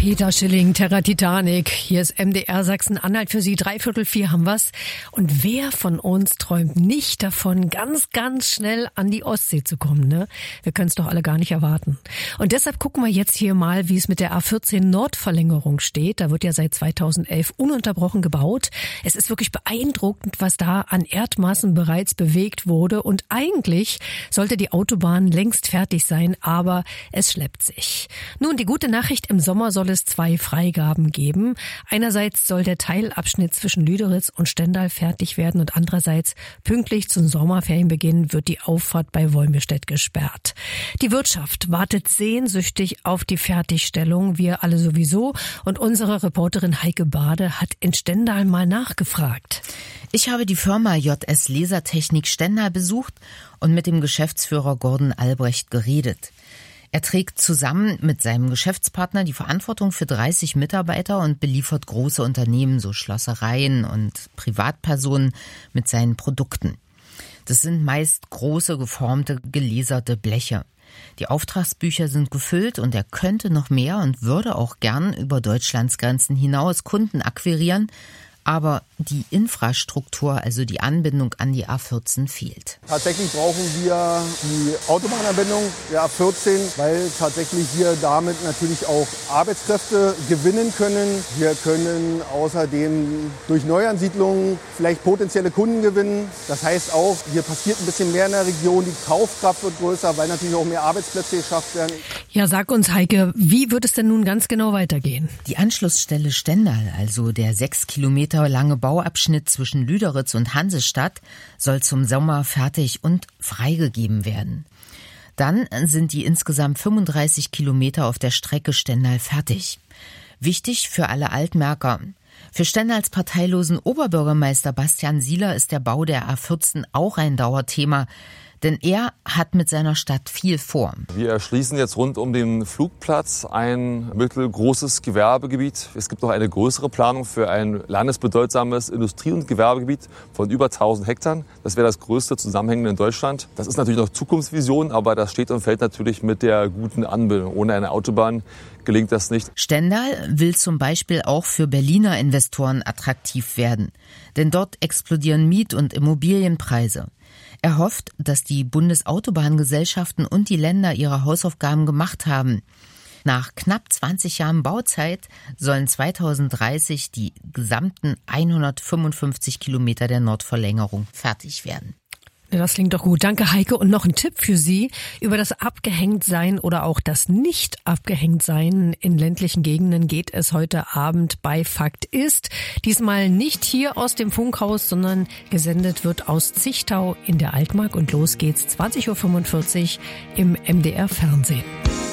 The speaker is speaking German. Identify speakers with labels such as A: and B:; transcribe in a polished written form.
A: Peter Schilling, Terra Titanic. Hier ist MDR Sachsen-Anhalt für Sie. 3/4 haben wir's. Und wer von uns träumt nicht davon, ganz, ganz schnell an die Ostsee zu kommen, ne? Wir können es doch alle gar nicht erwarten. Und deshalb gucken wir jetzt hier mal, wie es mit der A14 Nordverlängerung steht. Da wird ja seit 2011 ununterbrochen gebaut. Es ist wirklich beeindruckend, was da an Erdmassen bereits bewegt wurde. Und eigentlich sollte die Autobahn längst fertig sein, aber es schleppt sich. Nun, die gute Nachricht, im Sommer soll es 2 Freigaben geben. Einerseits soll der Teilabschnitt zwischen Lüderitz und Stendal fertig werden und andererseits pünktlich zum Sommerferienbeginn wird die Auffahrt bei Wolmirstedt gesperrt. Die Wirtschaft wartet sehnsüchtig auf die Fertigstellung, wir alle sowieso. Und unsere Reporterin Heike Bade hat in Stendal mal nachgefragt.
B: Ich habe die Firma JS Lasertechnik Stendal besucht und mit dem Geschäftsführer Gordon Albrecht geredet. Er trägt zusammen mit seinem Geschäftspartner die Verantwortung für 30 Mitarbeiter und beliefert große Unternehmen, so Schlossereien und Privatpersonen mit seinen Produkten. Das sind meist große, geformte, gelaserte Bleche. Die Auftragsbücher sind gefüllt und er könnte noch mehr und würde auch gern über Deutschlands Grenzen hinaus Kunden akquirieren. Aber die Infrastruktur, also die Anbindung an die A14, fehlt.
C: Tatsächlich brauchen wir die Autobahnanbindung der A14, weil tatsächlich wir damit natürlich auch Arbeitskräfte gewinnen können. Wir können außerdem durch Neuansiedlungen vielleicht potenzielle Kunden gewinnen. Das heißt auch, hier passiert ein bisschen mehr in der Region. Die Kaufkraft wird größer, weil natürlich auch mehr Arbeitsplätze geschafft werden.
A: Ja, sag uns, Heike, wie wird es denn nun ganz genau weitergehen?
B: Die Anschlussstelle Stendal, also der 6 Kilometer lange Bauabschnitt zwischen Lüderitz und Hansestadt, soll zum Sommer fertig und freigegeben werden. Dann sind die insgesamt 35 Kilometer auf der Strecke Stendal fertig. Wichtig für alle Altmärker. Für Stendals parteilosen Oberbürgermeister Bastian Sieler ist der Bau der A14 auch ein Dauerthema. Denn er hat mit seiner Stadt viel vor.
D: Wir erschließen jetzt rund um den Flugplatz ein mittelgroßes Gewerbegebiet. Es gibt noch eine größere Planung für ein landesbedeutsames Industrie- und Gewerbegebiet von über 1000 Hektar. Das wäre das größte zusammenhängende in Deutschland. Das ist natürlich noch Zukunftsvision, aber das steht und fällt natürlich mit der guten Anbindung. Ohne eine Autobahn gelingt das nicht.
B: Stendal will zum Beispiel auch für Berliner Investoren attraktiv werden. Denn dort explodieren Miet- und Immobilienpreise. Er hofft, dass die Bundesautobahngesellschaften und die Länder ihre Hausaufgaben gemacht haben. Nach knapp 20 Jahren Bauzeit sollen 2030 die gesamten 155 Kilometer der Nordverlängerung fertig werden.
A: Das klingt doch gut. Danke, Heike. Und noch ein Tipp für Sie. Über das Abgehängtsein oder auch das Nicht-Abgehängtsein in ländlichen Gegenden geht es heute Abend bei Fakt ist. Diesmal nicht hier aus dem Funkhaus, sondern gesendet wird aus Zichtau in der Altmark. Und los geht's 20:45 Uhr im MDR Fernsehen.